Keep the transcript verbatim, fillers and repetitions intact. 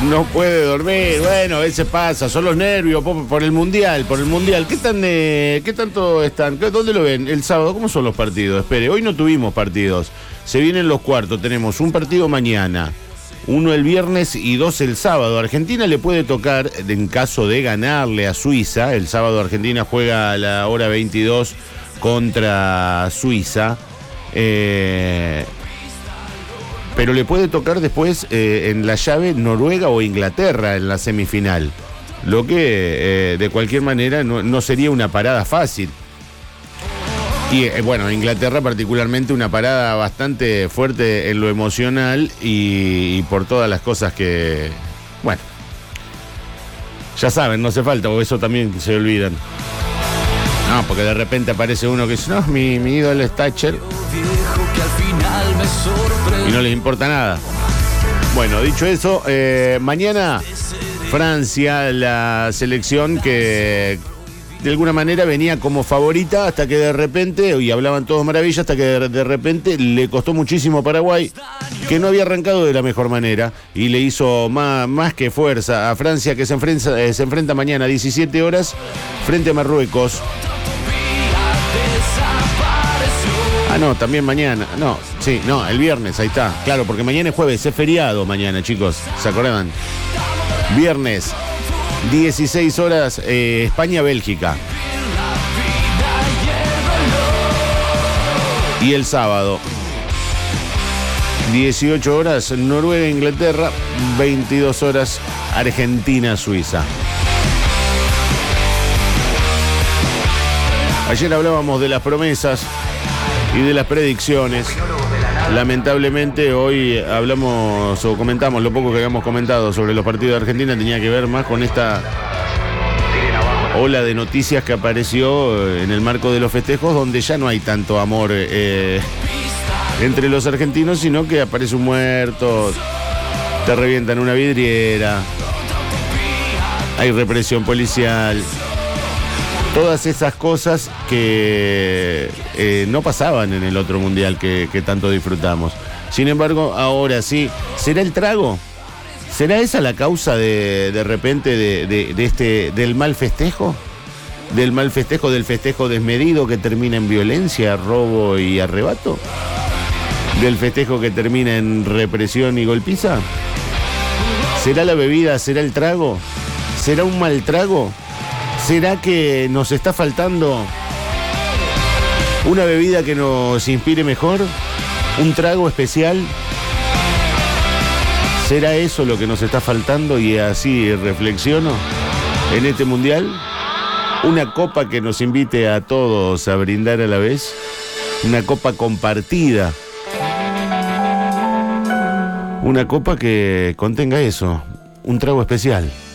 No puede dormir, bueno, a veces pasa, son los nervios por, por el mundial, por el mundial. ¿Qué tan, eh, qué tanto están? ¿Dónde lo ven? El sábado, ¿cómo son los partidos? Espere, hoy no tuvimos partidos. Se vienen los cuartos, tenemos un partido mañana, uno el viernes y dos el sábado. Argentina le puede tocar, en caso de ganarle a Suiza, el sábado Argentina juega a la hora veintidós contra Suiza. Eh... Pero le puede tocar después eh, en la llave Noruega o Inglaterra en la semifinal. Lo que eh, de cualquier manera no, no sería una parada fácil. Y eh, bueno, Inglaterra particularmente una parada bastante fuerte en lo emocional y, y por todas las cosas que... Bueno, ya saben, no hace falta, o eso también se olvidan. No, porque de repente aparece uno que dice, no, mi, mi ídolo es Thatcher. Y no les importa nada. Bueno, dicho eso, eh, mañana Francia, la selección que de alguna manera venía como favorita hasta que de repente, y hablaban todos maravillas, hasta que de, de repente le costó muchísimo a Paraguay, que no había arrancado de la mejor manera y le hizo más, más que fuerza a Francia, que se enfrenta, eh, se enfrenta mañana a diecisiete horas frente a Marruecos. Ah, no, también mañana. No, sí, no, el viernes, ahí está. Claro, porque mañana es jueves, es feriado mañana, chicos. ¿Se acuerdan? Viernes, dieciséis horas, eh, España-Bélgica. Y el sábado, dieciocho horas, Noruega-Inglaterra, veintidós horas, Argentina-Suiza. Ayer hablábamos de las promesas y de las predicciones. Lamentablemente hoy hablamos o comentamos lo poco que habíamos comentado sobre los partidos de Argentina, tenía que ver más con esta ola de noticias que apareció en el marco de los festejos, donde ya no hay tanto amor eh, entre los argentinos, sino que aparece un muerto, te revientan una vidriera, hay represión policial. Todas esas cosas que eh, no pasaban en el otro mundial que, que tanto disfrutamos. Sin embargo, ahora sí, ¿será el trago? ¿Será esa la causa de, de repente de, de, de este, del mal festejo? ¿Del mal festejo, del festejo desmedido que termina en violencia, robo y arrebato? ¿Del festejo que termina en represión y golpiza? ¿Será la bebida? ¿Será el trago? ¿Será un mal trago? ¿Será que nos está faltando una bebida que nos inspire mejor? ¿Un trago especial? ¿Será eso lo que nos está faltando? Y así reflexiono en este mundial. Una copa que nos invite a todos a brindar a la vez. Una copa compartida. Una copa que contenga eso. Un trago especial.